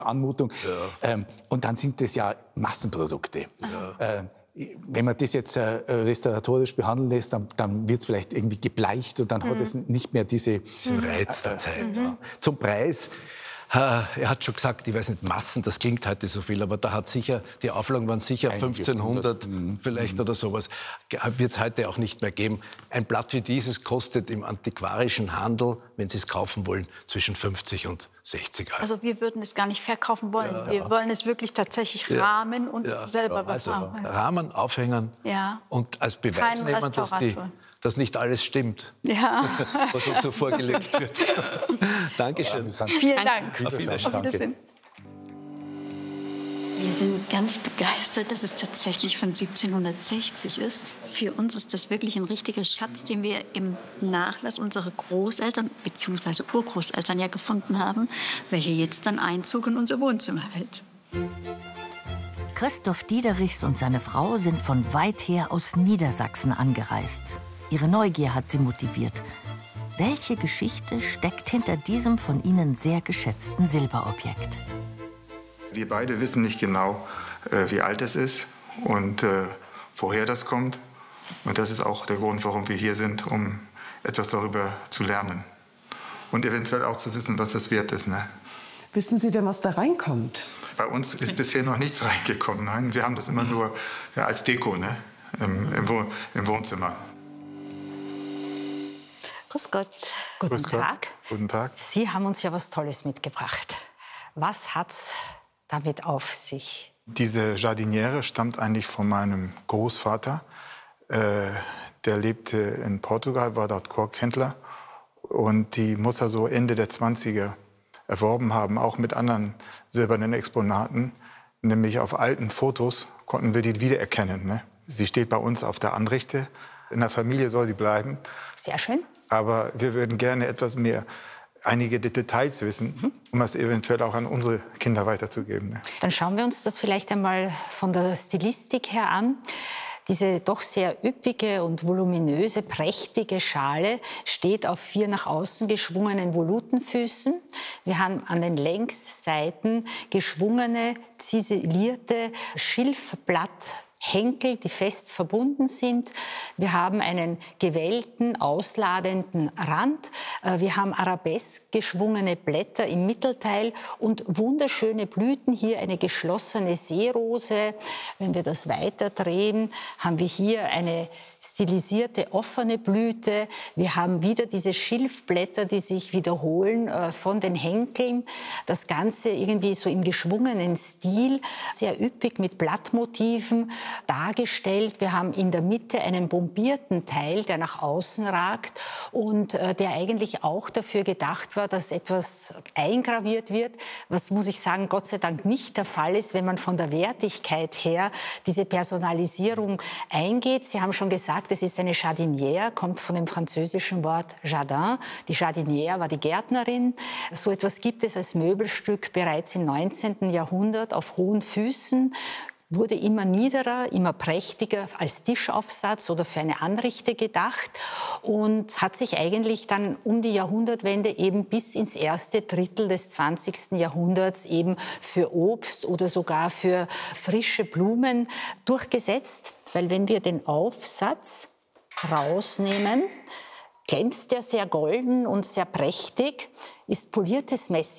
Anmutung. Ja. Und dann sind das ja Massenprodukte. Ja. Wenn man das jetzt restauratorisch behandeln lässt, dann wird es vielleicht irgendwie gebleicht und dann hat es nicht mehr diesen Reiz der Zeit. Zum Preis. Er hat schon gesagt, ich weiß nicht, Massen, das klingt heute so viel, aber da hat sicher, die Auflagen waren sicher 1500 vielleicht oder sowas. Wird es heute auch nicht mehr geben. Ein Blatt wie dieses kostet im antiquarischen Handel, wenn Sie es kaufen wollen, zwischen 50 und 60 Euro. Also wir würden es gar nicht verkaufen wollen. Ja. Wir wollen es wirklich tatsächlich rahmen und selber betragen. Also Rahmen, aufhängen und als Beweis nehmen, dass nicht alles stimmt, was uns so vorgelegt wird. Dankeschön. Vielen Dank. Auf Wiedersehen. Wir sind ganz begeistert, dass es tatsächlich von 1760 ist. Für uns ist das wirklich ein richtiger Schatz, den wir im Nachlass unserer Großeltern bzw. Urgroßeltern ja gefunden haben, welcher jetzt dann Einzug in unser Wohnzimmer hält. Christoph Diederichs und seine Frau sind von weit her aus Niedersachsen angereist. Ihre Neugier hat sie motiviert. Welche Geschichte steckt hinter diesem von ihnen sehr geschätzten Silberobjekt? Wir beide wissen nicht genau, wie alt es ist und woher das kommt. Und das ist auch der Grund, warum wir hier sind, um etwas darüber zu lernen. Und eventuell auch zu wissen, was das wert ist. Ne? Wissen Sie denn, was da reinkommt? Bei uns ist bisher noch nichts reingekommen. Nein, wir haben das immer nur als Deko, ne? Im Wohnzimmer. Grüß Gott. Guten Tag. Guten Tag. Sie haben uns ja was Tolles mitgebracht. Was hat's damit auf sich? Diese Jardiniere stammt eigentlich von meinem Großvater. Der lebte in Portugal, war dort Korkhändler. Und die muss er so Ende der 20er erworben haben, auch mit anderen silbernen Exponaten. Nämlich auf alten Fotos konnten wir die wiedererkennen. Ne? Sie steht bei uns auf der Anrichte. In der Familie soll sie bleiben. Sehr schön. Aber wir würden gerne etwas mehr, einige Details wissen, um das eventuell auch an unsere Kinder weiterzugeben. Ne? Dann schauen wir uns das vielleicht einmal von der Stilistik her an. Diese doch sehr üppige und voluminöse, prächtige Schale steht auf 4 nach außen geschwungenen Volutenfüßen. Wir haben an den Längsseiten geschwungene, ziselierte Schilfblatthenkel, die fest verbunden sind. Wir haben einen gewellten, ausladenden Rand. Wir haben arabesk geschwungene Blätter im Mittelteil und wunderschöne Blüten. Hier eine geschlossene Seerose. Wenn wir das weiterdrehen, haben wir hier eine stilisierte offene Blüte. Wir haben wieder diese Schilfblätter, die sich wiederholen von den Henkeln. Das Ganze irgendwie so im geschwungenen Stil, sehr üppig mit Blattmotiven dargestellt. Wir haben in der Mitte einen bombierten Teil, der nach außen ragt und der eigentlich auch dafür gedacht war, dass etwas eingraviert wird, was, muss ich sagen, Gott sei Dank nicht der Fall ist, wenn man von der Wertigkeit her diese Personalisierung eingeht. Sie haben schon gesagt, es ist eine Jardinière, kommt von dem französischen Wort Jardin. Die Jardinière war die Gärtnerin. So etwas gibt es als Möbelstück bereits im 19. Jahrhundert auf hohen Füßen. Wurde immer niederer, immer prächtiger als Tischaufsatz oder für eine Anrichte gedacht und hat sich eigentlich dann um die Jahrhundertwende eben bis ins erste Drittel des 20. Jahrhunderts eben für Obst oder sogar für frische Blumen durchgesetzt. Weil wenn wir den Aufsatz rausnehmen, glänzt der sehr golden und sehr prächtig, ist poliertes Messing.